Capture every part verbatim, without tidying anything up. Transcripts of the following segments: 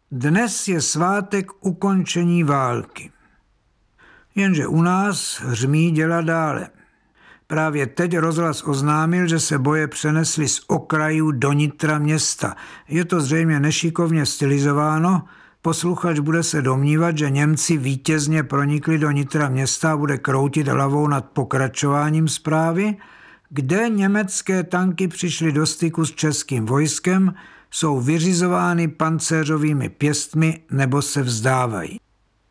Dnes je svátek ukončení války. Jenže u nás hřmí děla dále. Právě teď rozhlas oznámil, že se boje přenesly z okrajů do nitra města. Je to zřejmě nešikovně stylizováno. Posluchač bude se domnívat, že Němci vítězně pronikli do nitra města a bude kroutit hlavou nad pokračováním zprávy, kde německé tanky přišly do styku s českým vojskem, jsou vyřizovány pancéřovými pěstmi nebo se vzdávají.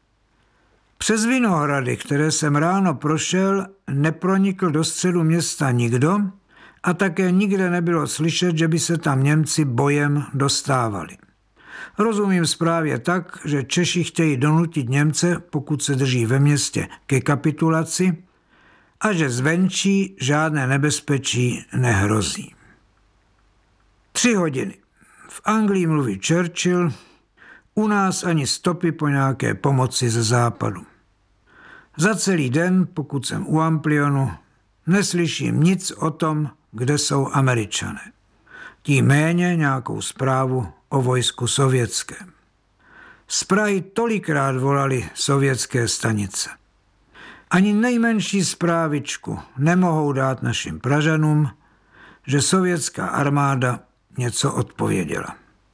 Přes Vinohrady, které jsem ráno prošel, nepronikl do středu města nikdo a také nikde nebylo slyšet, že by se tam Němci bojem dostávali. Rozumím zprávě tak, že Češi chtějí donutit Němce, pokud se drží ve městě, ke kapitulaci a že zvenčí žádné nebezpečí nehrozí. Tři hodiny. V Anglii mluví Churchill, u nás ani stopy po nějaké pomoci ze západu. Za celý den, pokud jsem u Amplionu, neslyším nic o tom, kde jsou Američané. Tím méně nějakou zprávu o vojsku sovětském. Z Prahy tolikrát volali sovětské stanice. Ani nejmenší zprávičku nemohou dát našim Pražanům, že sovětská armáda něco odpověděla.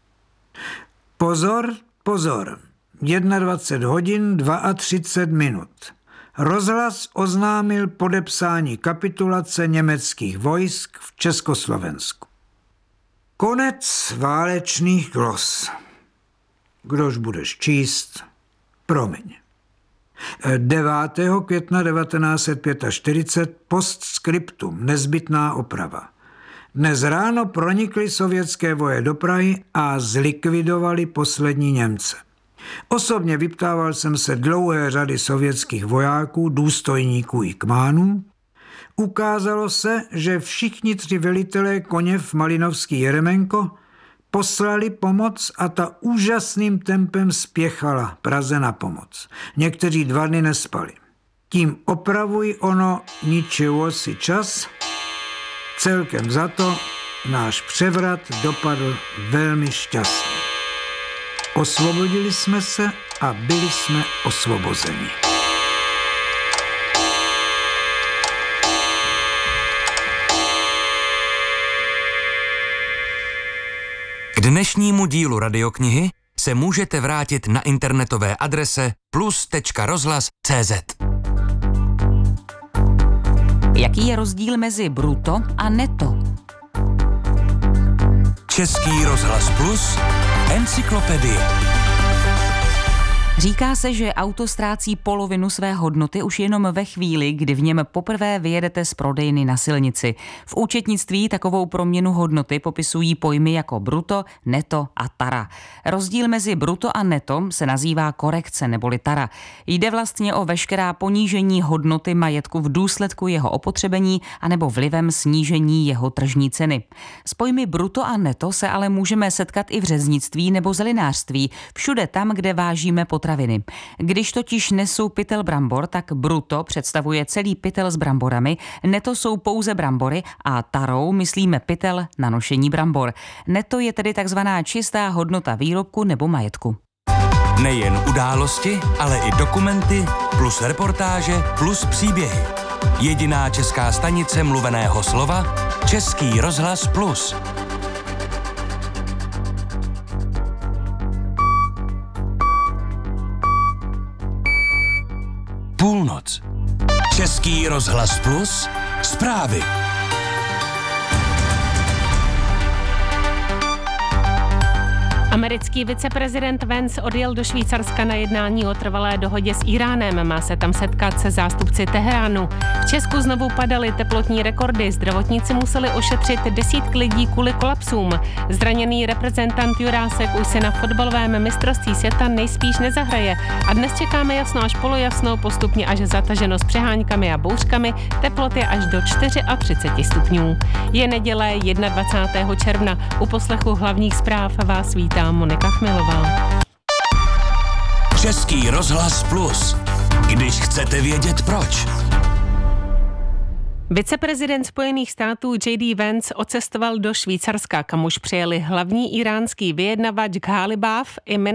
Pozor, pozor, dvacet jedna hodin třicet dva minut. Rozhlas oznámil podepsání kapitulace německých vojsk v Československu. Konec válečných glos. Kdož budeš číst, promiň. devátého května devatenáct set čtyřicet pět postscriptum, nezbytná oprava. Dnes ráno pronikly sovětské voje do Prahy a zlikvidovali poslední Němce. Osobně vyptával jsem se dlouhé řady sovětských vojáků, důstojníků i kmánů. Ukázalo se, že všichni tři velitelé Koněv, Malinovský, Jeremenko poslali pomoc a ta úžasným tempem spěchala Praze na pomoc. Někteří dva dny nespali. Tím opravuj ono ničeho si čas. Celkem za to náš převrat dopadl velmi šťastně. Osvobodili jsme se a byli jsme osvobozeni. K dnešnímu dílu radioknihy se můžete vrátit na internetové adrese plus tečka rozhlas tečka cé zet. Jaký je rozdíl mezi bruto a neto? Český rozhlas Plus, encyklopedie. Říká se, že auto ztrácí polovinu své hodnoty už jenom ve chvíli, kdy v něm poprvé vyjedete z prodejny na silnici. V účetnictví takovou proměnu hodnoty popisují pojmy jako bruto, neto a tara. Rozdíl mezi bruto a neto se nazývá korekce neboli tara. Jde vlastně o veškerá ponížení hodnoty majetku v důsledku jeho opotřebení anebo vlivem snížení jeho tržní ceny. S pojmy bruto a neto se ale můžeme setkat i v řeznictví nebo zelinářství, všude tam, kde vážíme potraviny. Když totiž nesu pytel brambor, tak bruto představuje celý pytel s bramborami, neto jsou pouze brambory a tarou myslíme pytel na nošení brambor. Neto je tedy takzvaná čistá hodnota výrobku nebo majetku. Nejen události, ale i dokumenty, plus reportáže, plus příběhy. Jediná česká stanice mluveného slova, Český rozhlas Plus. Půlnoc. Český rozhlas Plus. Zprávy. Americký viceprezident Vance odjel do Švýcarska na jednání o trvalé dohodě s Íránem. Má se tam setkat se zástupci Teheránu. V Česku znovu padaly teplotní rekordy. Zdravotníci museli ošetřit desítky lidí kvůli kolapsům. Zraněný reprezentant Jurásek už si na fotbalovém mistrovství světa nejspíš nezahraje. A dnes čekáme jasno až polojasno, postupně až zataženo s přeháňkami a bouřkami, teploty až do třicet čtyři stupňů. Je neděle dvacátého prvního června. U poslechu hlavních zpráv vás vítá Monika Chmilová. Český rozhlas Plus. Když chcete vědět proč. Viceprezident Spojených států J D Vance odcestoval do Švýcarska, kam už přijeli hlavní íránský vyjednavač Ghalibaf i